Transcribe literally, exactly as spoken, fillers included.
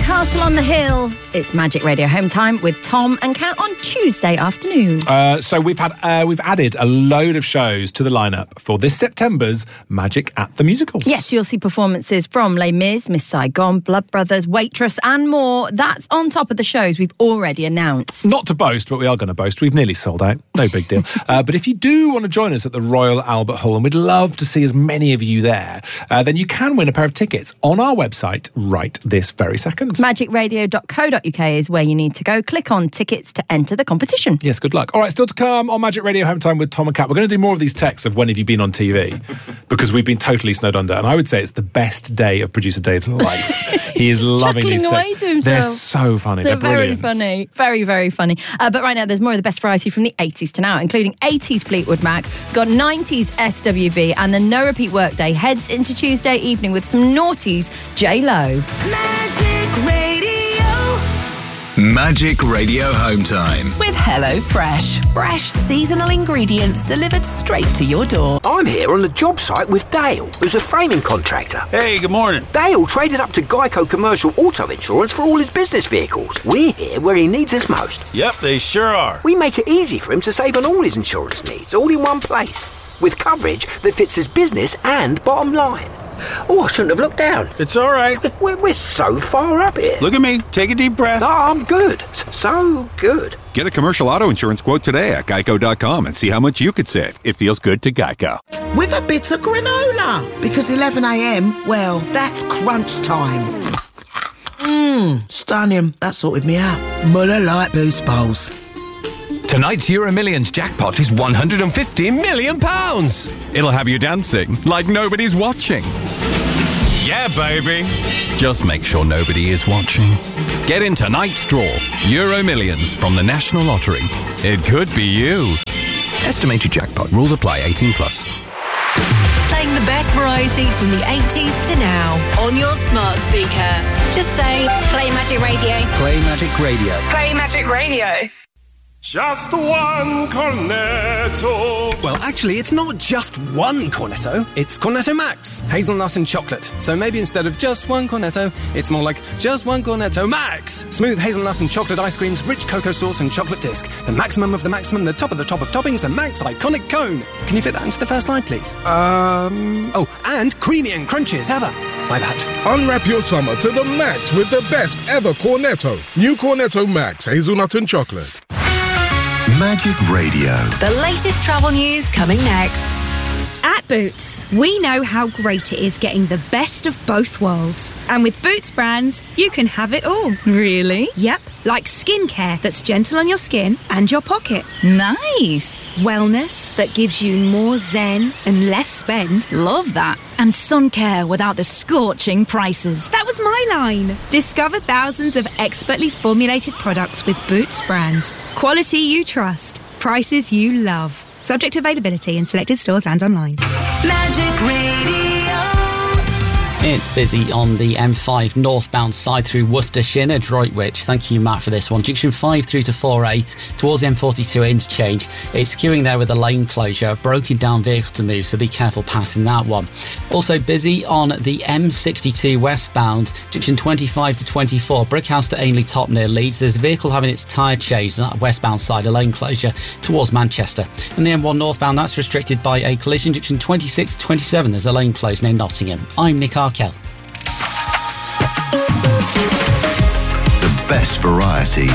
Castle on the Hill. It's Magic Radio Home Time with Tom and Kat on Tuesday afternoon. Uh, so we've had uh, we've added a load of shows to the lineup for this September's Magic at the Musicals. Yes, you'll see performances from Les Mis, Miss Saigon, Blood Brothers, Waitress and more. That's on top of the shows we've already announced. Not to boast, but we are going to boast. We've nearly sold out. No big deal. uh, but if you do want to join us at the Royal Albert Hall, and we'd love to see as many of you there, uh, then you can win a pair of tickets on our website right this very second. magic radio dot co dot uk is where you need to go. Click on tickets to enter the competition. Yes, good luck. All right, still to come on Magic Radio Home Time with Tom and Kat. We're going to do more of these texts of when have you been on T V, because we've been totally snowed under, and I would say it's the best day of producer Dave's life. He is loving these away texts. To himself. They're so funny. They're, They're very brilliant. funny. Very, very funny. Uh, but right now, there's more of the best variety from the eighties to now, including eighties Fleetwood Mac, got nineties S W V, and the No Repeat Workday heads into Tuesday evening with some noughties J-Lo. Magic Radio. Magic Radio Home Time. With HelloFresh. Fresh seasonal ingredients delivered straight to your door. I'm here on the job site with Dale, who's a framing contractor. Hey, good morning. Dale traded up to Geico Commercial Auto Insurance for all his business vehicles. We're here where he needs us most. Yep, they sure are. We make it easy for him to save on all his insurance needs, all in one place, with coverage that fits his business and bottom line. Oh, I shouldn't have looked down. It's all right. We're, we're so far up here. Look at me. Take a deep breath. Oh, I'm good. So good. Get a commercial auto insurance quote today at geico dot com and see how much you could save. It feels good to Geico. With a bit of granola. Because eleven a.m, well, that's crunch time. Mmm, stunning. That sorted me out. Muller Light Boost Bowls. Tonight's Euro Millions jackpot is one hundred fifty million pounds. It'll have you dancing like nobody's watching. Yeah, baby. Just make sure nobody is watching. Get in tonight's draw. Euro Millions from the National Lottery. It could be you. Estimated jackpot. Rules apply. eighteen plus. Playing the best variety from the eighties to now on your smart speaker. Just say, play Magic Radio. Play Magic Radio. Play Magic Radio. Just one cornetto. Well, actually, it's not just one cornetto. It's Cornetto Max, hazelnut and chocolate. So maybe instead of just one cornetto, it's more like just one Cornetto Max. Smooth hazelnut and chocolate ice creams, rich cocoa sauce and chocolate disc. The maximum of the maximum, the top of the top of toppings, the Max iconic cone. Can you fit that into the first line, please? Um... Oh, and creamy and crunchy as ever. My bad. Unwrap your summer to the max with the best ever cornetto. New Cornetto Max, hazelnut and chocolate. Magic Radio. The latest travel news coming next. At Boots, we know how great it is getting the best of both worlds. And with Boots brands, you can have it all. Really? Yep, like skincare that's gentle on your skin and your pocket. Nice. Wellness that gives you more zen and less spend. Love that. And sun care without the scorching prices. That was my line. Discover thousands of expertly formulated products with Boots brands. Quality you trust. Prices you love. Subject to availability in selected stores and online. Magic Radio. It's busy on the M five northbound side through Worcestershire near Droitwich. Thank you, Matt, for this one. Junction five through to four A towards the M forty-two interchange. It's queuing there with a lane closure. A broken down vehicle to move, so be careful passing that one. Also busy on the M sixty-two westbound, junction twenty-five to twenty-four, Brickhouse to Ainley Top near Leeds. There's a vehicle having its tyre changed on that westbound side, a lane closure towards Manchester. And the M one northbound, that's restricted by a collision, junction twenty-six to twenty-seven. There's a lane closed near Nottingham. I'm Nick Arkell. The best variety